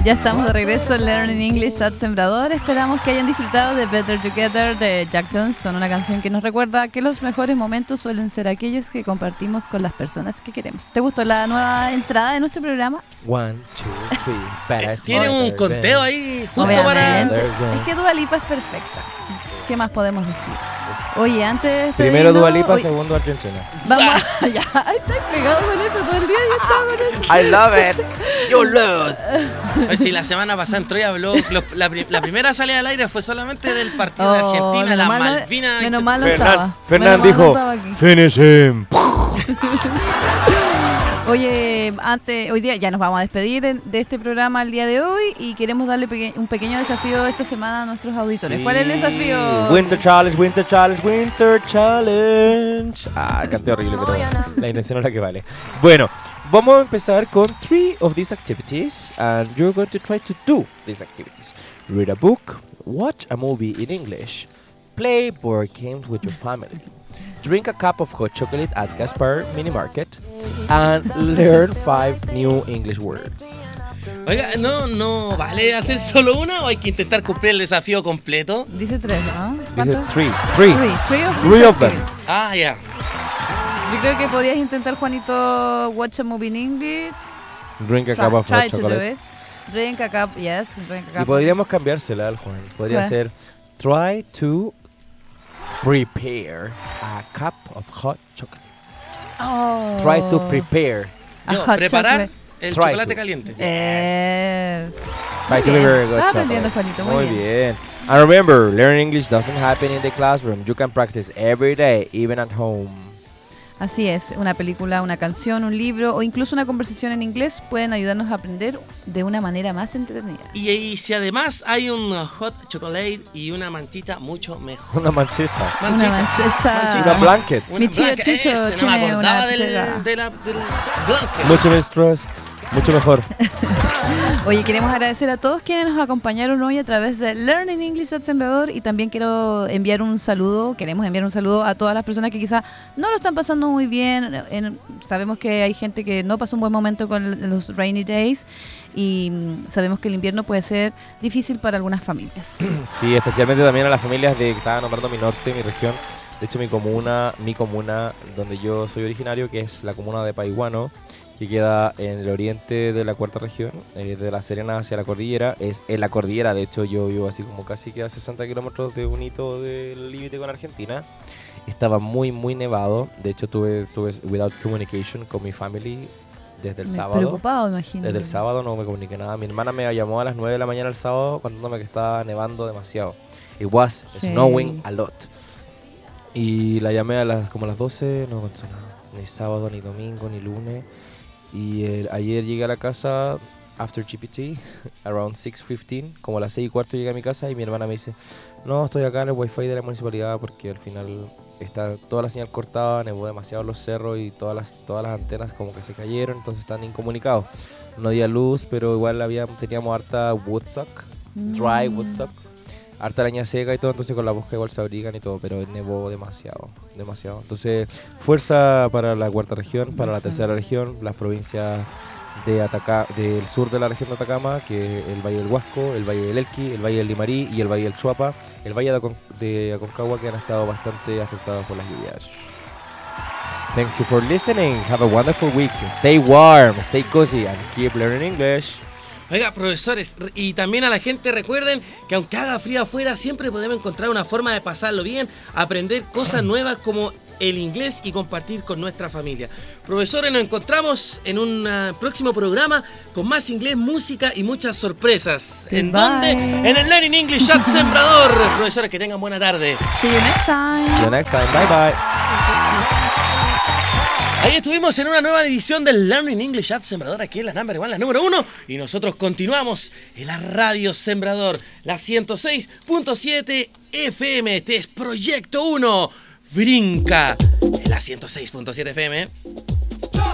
Ya estamos de regreso en Learning English at Sembrador. Esperamos que hayan disfrutado de Better Together de Jack Johnson, una canción que nos recuerda que los mejores momentos suelen ser aquellos que compartimos con las personas que queremos. ¿Te gustó la nueva entrada de nuestro programa? 1, 2, 3, Tiene un conteo ahí justo Obviamente. para... Es que Dua Lipa es perfecta. ¿Qué más podemos decir? Oye, antes... Primero Dua Lipa, segundo Argentina. Vamos. Ya, estás pegado con eso todo el día. Yo estaba con eso. I love it. You lose. Oye, sí, la semana pasada entró y habló. La primera salida al aire fue solamente del partido de Argentina, la Malvinas. Menos mal no estaba. Fernán dijo, finish him. Oye, hoy día ya nos vamos a despedir de este programa el día de hoy y queremos darle un pequeño desafío esta semana a nuestros auditores. Sí. ¿Cuál es el desafío? Winter Challenge, Winter Challenge, Winter Challenge. Canté horrible, pero la intención es la que vale. Bueno, vamos a empezar con 3 of these activities and you're going to try to do these activities. Read a book, watch a movie in English, play board games with your family, drink a cup of hot chocolate at Gaspar Mini Market, and learn 5 new English words. Oiga, no vale hacer solo una o hay que intentar cumplir el desafío completo. Dice 3, ¿no? Dice ¿Cuánto? 3. Three of them. Ah, ya. Yo creo que podrías intentar, Juanito, watch a movie in English. Drink a cup of Try hot to do chocolate. it. Drink a cup, yes. Drink a cup. Y podríamos cambiársela al Juan. Podría ¿Cuál? ser try to prepare a cup of hot chocolate. Oh. Try to prepare. A Yo, hot preparar chocolate. el Try chocolate to. caliente. Try to be very good Estaba chocolate. aprendiendo, Juanito, muy bien. And remember, learning English doesn't happen in the classroom. You can practice every day, even at home. Así es, una película, una canción, un libro o incluso una conversación en inglés pueden ayudarnos a aprender de una manera más entretenida. Y si además hay un hot chocolate y una mantita, mucho mejor. Una manchita. Una manchita. Una blanket. Mi tío blanca, Chicho ese, no me tiene acordaba una del manchita. blanket. Mucho más trust. Mucho mejor. Oye, queremos agradecer a todos quienes nos acompañaron hoy a través de Learning English at Sembrador y también queremos enviar un saludo a todas las personas que quizás no lo están pasando muy bien. Sabemos que hay gente que no pasó un buen momento con los rainy days y sabemos que el invierno puede ser difícil para algunas familias. Sí, especialmente también a las familias que estaba nombrando mi norte, mi región. De hecho, mi comuna donde yo soy originario, que es la comuna de Paiguano, que queda en el oriente de la cuarta región, de La Serena hacia la cordillera. Es en la cordillera, de hecho yo vivo así como casi que a 60 kilómetros de un hito del límite con Argentina. Estaba muy nevado, de hecho tuve without communication con mi family desde el sábado. Preocupado, imagino. Desde el sábado no me comuniqué nada. Mi hermana me llamó a las 9 de la mañana el sábado contándome que estaba nevando demasiado. It was snowing a lot. Y la llamé como a las 12, no contestó nada. Ni sábado, ni domingo, ni lunes. Y ayer llegué a la casa, after GPT, around 6:15, como a las 6:15 llegué a mi casa y mi hermana me dice, no, estoy acá en el wifi de la municipalidad porque al final está toda la señal cortada, nevó demasiado los cerros y todas las antenas como que se cayeron, entonces están incomunicados. No había luz, pero igual teníamos harta woodstock, dry woodstock, harta araña seca y todo, entonces con la bosca igual se abrigan y todo, pero nevó demasiado. Entonces, fuerza para la cuarta región, para la tercera región, las provincias del sur de la región de Atacama, que es el Valle del Huasco, el Valle del Elqui, el Valle del Limarí y el Valle del Chuapa, el Valle de Aconcagua, que han estado bastante afectados por las lluvias. Thanks you for listening. Have a wonderful week. Stay warm, stay cozy, and keep learning English. Oiga, profesores, y también a la gente recuerden que aunque haga frío afuera, siempre podemos encontrar una forma de pasarlo bien, aprender cosas nuevas como el inglés y compartir con nuestra familia. Profesores, nos encontramos en un próximo programa con más inglés, música y muchas sorpresas. ¿En dónde? En el Learning English at Sembrador. Profesores, que tengan buena tarde. See you next time. See you next time. Bye bye. Ahí estuvimos en una nueva edición del Learning English at Sembrador, aquí en la number one, la número 1, y nosotros continuamos en la radio Sembrador, la 106.7 FM. Este es Proyecto 1, brinca en la 106.7 FM.